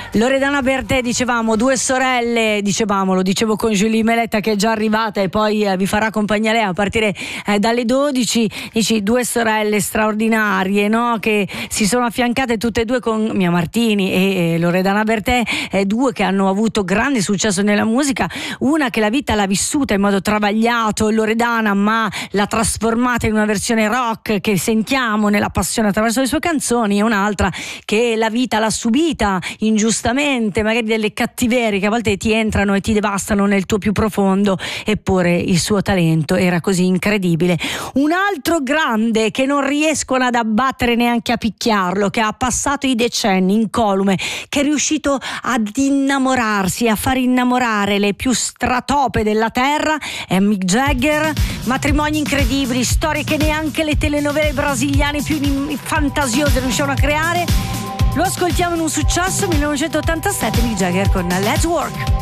Loredana Bertè, dicevamo, due sorelle, lo dicevo con Julie Meletta che è già arrivata e poi vi farà compagnia lei a partire dalle 12. Dici due sorelle straordinarie, no? Che si sono affiancate tutte e due con Mia Martini e Loredana Bertè, due che hanno avuto grande successo nella musica, una che la vita l'ha vissuta in modo travagliato, Loredana, ma l'ha trasformata in una versione rock che sentiamo nella passione attraverso le sue canzoni, e un'altra che la vita l'ha subita ingiustamente, magari delle cattiverie che a volte ti entrano e ti devastano nel tuo più profondo, eppure il suo talento era così incredibile. Un altro grande che non riescono ad abbattere neanche a picchiarlo, che ha passato i decenni incolume, che è riuscito ad innamorarsi, a far innamorare le più stratope della terra, è Mick Jagger. Matrimoni incredibili, storie che neanche le telenovele brasiliane più fantasiose riuscivano a creare. Lo ascoltiamo in un successo 1987, Mick Jagger con Let's Work.